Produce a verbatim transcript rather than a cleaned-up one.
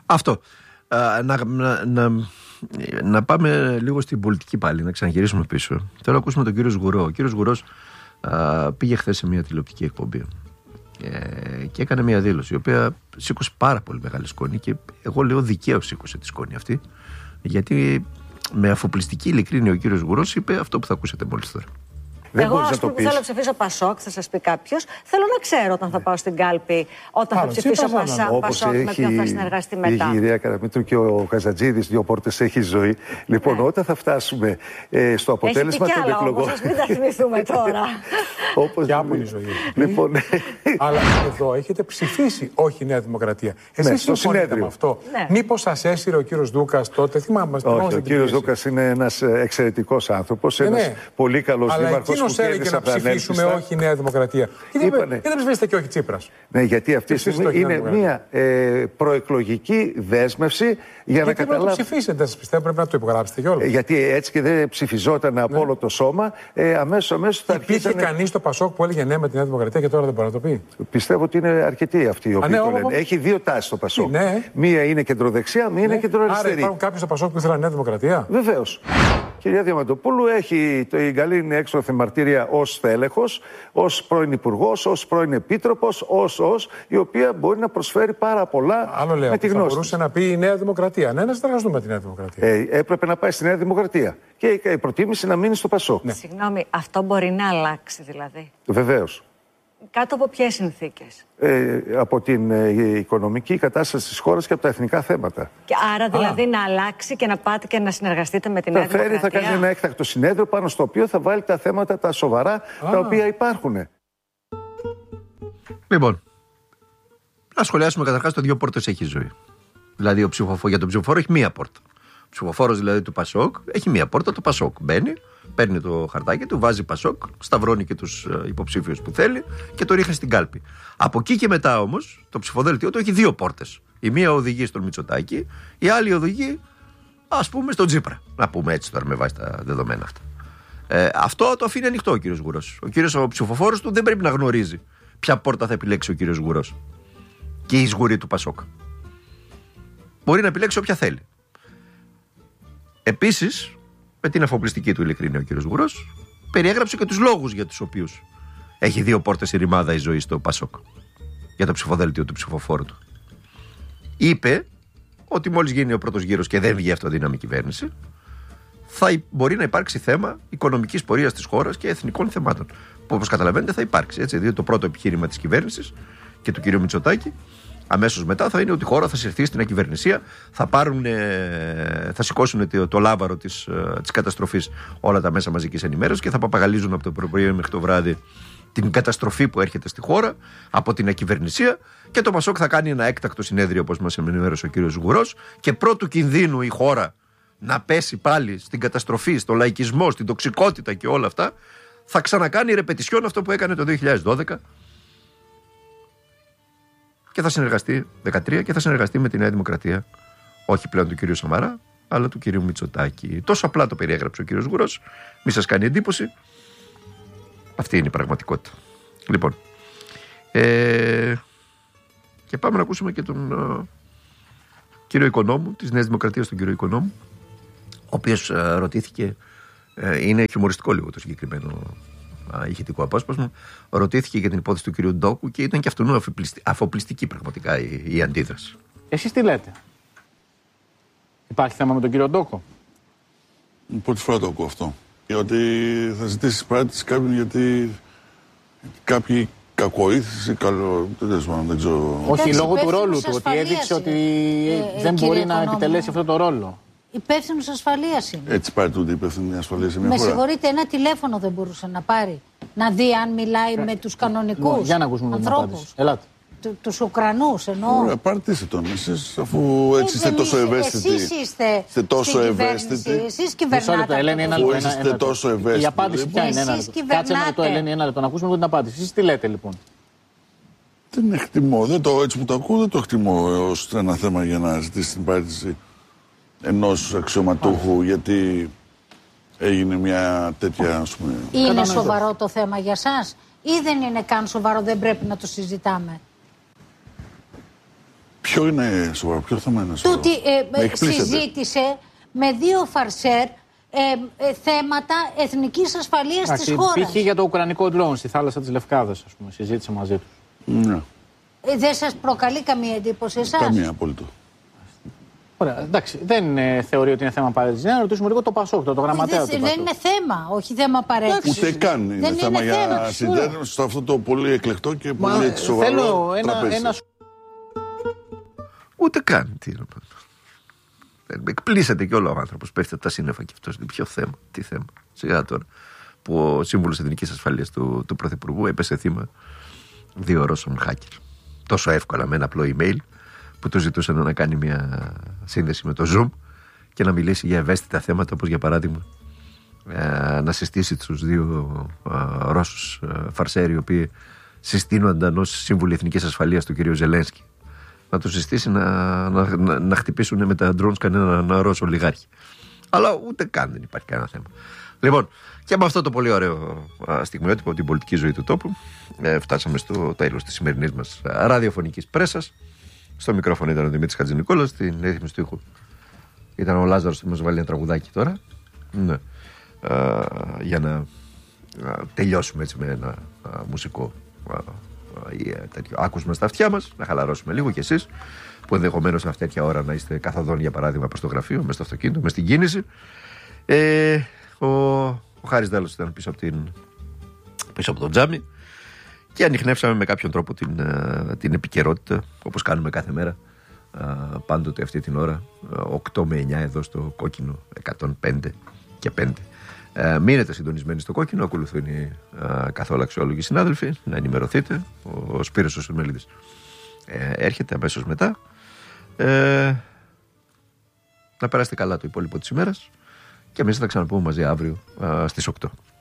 Αυτό. Α, να, να, να, να πάμε λίγο στην πολιτική πάλι, να ξαναγυρίσουμε πίσω. Θέλω να ακούσουμε τον κύριο Σγουρό. Ο κύριος Σγουρός α, πήγε χθες σε μια τηλεοπτική εκπομπή ε, και έκανε μια δήλωση η οποία σήκωσε πάρα πολύ μεγάλη σκόνη και εγώ λέω δικαίως σήκωσε τη σκόνη αυτή, γιατί με αφοπλιστική ειλικρίνεια ο κύριος Σγουρός είπε αυτό που θα ακούσετε μόλις τώρα. Δεν Εγώ, ας πούμε, που θέλω να ψηφίσω Πασόκ, θα σας πει κάποιος, θέλω να ξέρω όταν θα πάω στην κάλπη, όταν Άρα, θα ψηφίσω πασα, Πασόκ, με ποιον θα συνεργαστεί μετά. Η κυρία Καραμήτρου και ο Καζατζίδης, δύο πόρτες έχει ζωή. Λοιπόν, ναι. όταν θα φτάσουμε ε, στο αποτέλεσμα των εκλογών. Όμως, μην τα θυμηθούμε τώρα. Όπως και άπολη ζωή. Λοιπόν, αλλά εδώ έχετε ψηφίσει όχι Νέα Δημοκρατία. Εσείς συμφωνείτε με αυτό. Μήπως σας έσυρε ο κύριος Δούκας τότε, θυμάμαι. Όχι, ο κύριος Δούκας είναι ένας εξαιρετικός άνθρωπος, ένας πολύ καλός δήμαρχος. Ποιος έλεγε να ψηφίσουμε όχι Νέα Δημοκρατία? Γιατί δεν ψηφίσετε και όχι Τσίπρας? Ναι, γιατί αυτή τη στιγμή είναι μια ε, προεκλογική δέσμευση για γιατί να καταλάβει. Γιατί να το ψηφίσετε, δεν σας πιστεύω, πρέπει να το υπογράψετε κιόλας. Ε, γιατί έτσι και δεν ψηφιζόταν από ναι. όλο το σώμα, ε, αμέσως αμέσως θα αρχίσανε... Υπήρχε κανείς στο Πασόκ που έλεγε ναι με τη Νέα Δημοκρατία και τώρα δεν μπορεί να το πει? Πιστεύω ότι είναι αρκετοί αυτοί οι οποίοι ναι, το λένε. Ό, Έχει δύο τάσεις στο Πασόκ. Ναι. Μία είναι κεντροδεξιά, μία ναι. είναι κεντροαριστερή. Άρα υπάρχουν κάποιοι στο Πασόκ που ήθελαν Νέα Δημοκρατία? Βεβαίως. Κυρία Διαμαντοπούλου έχει την καλή έξωθη μαρτύρια ως τέλεχος, ως πρώην υπουργός, ως πρώην επίτροπος, ως, ως η οποία μπορεί να προσφέρει πάρα πολλά. Άλλο λέω, με τη θα γνώση. μπορούσε να πει η Νέα Δημοκρατία. Ναι, να συνεργαστούμε με τη Νέα Δημοκρατία. Ε, έπρεπε να πάει στη Νέα Δημοκρατία. Και η προτίμηση να μείνει στο Πασόκ. Ναι. Συγγνώμη, αυτό μπορεί να αλλάξει δηλαδή? Βεβαίως. Κάτω από ποιες συνθήκες? Ε, από την ε, οικονομική κατάσταση της χώρας και από τα εθνικά θέματα. Και άρα δηλαδή Α. να αλλάξει και να πάτε και να συνεργαστείτε με την Νέα Δημοκρατία? Θα κάνει ένα έκτακτο συνέδριο πάνω στο οποίο θα βάλει τα θέματα τα σοβαρά Α. τα οποία υπάρχουν. Λοιπόν, να σχολιάσουμε καταρχάς το δύο πόρτες έχει ζωή. Δηλαδή ο ψηφοφόρος, για τον ψηφοφόρο έχει μία πόρτα. Ο ψηφοφόρος δηλαδή του Πασόκ έχει μία πόρτα, το Πασόκ μπαίνει, παίρνει το χαρτάκι του, βάζει Πασόκ, σταυρώνει και τους υποψήφιους που θέλει και το ρίχνει στην κάλπη. Από εκεί και μετά όμως το ψηφοδέλτιο του έχει δύο πόρτες. Η μία οδηγεί στον Μητσοτάκη, η άλλη οδηγεί ας πούμε στον Τσίπρα. Να πούμε έτσι τώρα με βάση τα δεδομένα αυτά. Ε, αυτό το αφήνει ανοιχτό ο κύριος Σγουρός. Ο κύριος ο ψηφοφόρος του δεν πρέπει να γνωρίζει ποια πόρτα θα επιλέξει ο κύριος Σγουρός και η σγουρή του Πασόκ. Μπορεί να επιλέξει όποια θέλει. Επίσης, με την αφοπλιστική του ειλικρίνεια ο κύριος Σγουρός περιέγραψε και τους λόγους για τους οποίους έχει δύο πόρτες η ρημάδα η ζωή στο Πασόκ για το ψηφοδέλτιο του ψηφοφόρου του. Είπε ότι μόλις γίνει ο πρώτος γύρος και δεν βγει αυτοδύναμη κυβέρνηση, θα μπορεί να υπάρξει θέμα οικονομικής πορείας της χώρας και εθνικών θεμάτων. Που όπως καταλαβαίνετε θα υπάρξει. Έτσι, διότι το πρώτο επιχείρημα της κυβέρνησης και του κυρίου Μητσοτάκη αμέσως μετά θα είναι ότι η χώρα θα συρθεί στην ακυβερνησία, θα, πάρουν, θα σηκώσουν το, το λάβαρο της, της καταστροφής όλα τα μέσα μαζικής ενημέρωσης και θα παπαγαλίζουν από το πρωί μέχρι το βράδυ την καταστροφή που έρχεται στη χώρα από την ακυβερνησία και το Πασόκ θα κάνει ένα έκτακτο συνέδριο όπως μας ενημέρωσε ο κύριος Σγουρός και πρώτου κινδύνου η χώρα να πέσει πάλι στην καταστροφή, στο λαϊκισμό, στην τοξικότητα και όλα αυτά, θα ξανακάνει ρεπετησιόν αυτό που έκανε το δύο χιλιάδες δώδεκα και θα συνεργαστεί δεκατρία και θα συνεργαστεί με τη Νέα Δημοκρατία, όχι πλέον του κυρίου Σαμαρά αλλά του κυρίου Μητσοτάκη. Τόσο απλά το περιέγραψε ο κύριος Σγουρός, μη σας κάνει εντύπωση, αυτή είναι η πραγματικότητα. Λοιπόν, ε, και πάμε να ακούσουμε και τον ε, κύριο Οικονόμου της Νέας Δημοκρατίας, τον κύριο Οικονόμου, ο οποίος ε, ρωτήθηκε, ε, είναι χιουμοριστικό λίγο το συγκεκριμένο ε, ηχητικό απόσπασμα, ρωτήθηκε για την υπόθεση του κυρίου Ντόκου και ήταν και αυτού αφοπλιστική πραγματικά η, η αντίδραση. Εσείς τι λέτε? Υπάρχει θέμα με τον κύριο Ντόκο? Πρώτη φορά το ακούω αυτό. Ότι θα ζητήσει παράτηση κάποιον γιατί κάποιοι κακοήθηση, καλό. Δεν ξέρω. Όχι, λόγω του ρόλου του, ότι έδειξε ότι ε, δεν μπορεί Οικονόμου. να επιτελέσει αυτό το ρόλο. Υπεύθυνος ασφαλείας είναι. Έτσι πάρει τούτη υπεύθυνη ασφαλείας σε μια Με χώρα. συγχωρείτε, ένα τηλέφωνο δεν μπορούσε να πάρει. Να δει αν μιλάει ε, με τους κανονικούς για να ακούσουμε ανθρώπους. Ελάτε. Του, τους Ουκρανούς εννοώ. Ωραία, πάρτισε τον εσείς, αφού έτσι είστε τόσο ευαίσθητοι. Εσείς είστε, είστε τόσο ευαίσθητοι. Εσείς κυβερνάτε. Ελένη, ένα λεπτό. Είστε τόσο ευαίσθητοι. Η απάντηση ποια είναι? Ένα λεπτό. Κάτσε ένα λεπτό, Ελένη, ένα λεπτό. Να ακούσουμε την απάντηση. Εσείς τι λέτε λοιπόν? Δεν εκτιμώ. Δεν το, έτσι που το ακούω δεν το εκτιμώ ως ένα θέμα για να ζητήσει την πάρτιση ενός αξιωματούχου, γιατί έγινε μια τέτοια, ας πούμε... Είναι σοβαρό το θέμα για σας ή δεν είναι καν σοβαρό, δεν πρέπει να το συζητάμε? Ποιο είναι σοβαρό, ποιο θέμα είναι σοβαρό? Τούτη ε, συζήτησε με δύο φαρσέρ ε, ε, θέματα εθνικής ασφαλείας της χώρας. Π.χ. για το ουκρανικό ντρόουν στη θάλασσα της Λευκάδας, ας πούμε, συζήτησε μαζί του. Ναι. Ε, δεν σας προκαλεί καμία εντύπωση εσάς? Καμία απολύτω. Ωραία, εντάξει, δεν ε, θεωρεί ότι είναι θέμα παρέτησης. Να ρωτήσουμε λίγο το Πασόκ, το, το γραμματέα του Δεν Πασόκ. είναι θέμα, όχι θέμα παρέτησης. Ούτε καν είναι δεν θέμα είναι για θέμα. συντέρνωση σε αυτό το πολύ εκλεκτό και Μα, πολύ σοβαρό θέλω ένα, τραπέζι. ένα... Ούτε καν. Τι είναι. Εκπλήσεται και όλο ο άνθρωπος. Πέφτει από τα σύννεφα και αυτός. Ποιο θέμα, τι θέμα. Σιγά τώρα. Που ο σύμβουλος Εθνικής Ασφαλείας του, του Πρωθυπουργού έπεσε θύμα δύο Ρώσων hacker. Τόσο εύκολα με ένα απλό email που του ζητούσαν να κάνει μια σύνδεση με το Zoom και να μιλήσει για ευαίσθητα θέματα, όπως για παράδειγμα ε, να συστήσει τους δύο ε, Ρώσους ε, φαρσέροι, οι οποίοι συστήνονταν ως σύμβουλοι Εθνικής Ασφαλείας του κ. Ζελένσκι, να τους συστήσει να, να, να, να χτυπήσουν με τα drones κανέναν Ρώσο λιγάρχη. Αλλά ούτε καν δεν υπάρχει κανένα θέμα. Λοιπόν, και με αυτό το πολύ ωραίο στιγμιότυπο από την πολιτική ζωή του τόπου ε, φτάσαμε στο τέλος της σημερινής μας ραδιοφωνικής πρέσας. Στο μικρόφωνο ήταν ο Δημήτρης Χατζηνικόλας, στην ρύθμιση του ήχου ήταν ο Λάζαρος που μας βάλει ένα τραγουδάκι τώρα. Ναι. Α, για να α, τελειώσουμε έτσι με ένα α, μουσικό α, α, τέτοιο άκουσμα στα αυτιά μας, να χαλαρώσουμε λίγο κι εσείς που ενδεχομένως αυτή τέτοια ώρα να είστε καθοδόν, για παράδειγμα, προς το γραφείο, μες στο αυτοκίνητο, μες στην κίνηση. Ε, ο, ο Χάρης Δέλος ήταν πίσω από, την, πίσω από τον τζάμι και ανιχνεύσαμε με κάποιον τρόπο την, την επικαιρότητα, όπως κάνουμε κάθε μέρα, πάντοτε αυτή την ώρα, οκτώ με εννιά εδώ στο Κόκκινο εκατόν πέντε και πέντε. Ε, μείνετε συντονισμένοι στο Κόκκινο, ακολουθούν οι καθόλου αξιόλογοι συνάδελφοι, να ενημερωθείτε. Ο Σπύρος ο Σουρμελίδης ε, έρχεται αμέσως μετά. Ε, να περάσετε καλά το υπόλοιπο της ημέρας και εμείς θα τα ξαναπούμε μαζί αύριο α, στις οκτώ.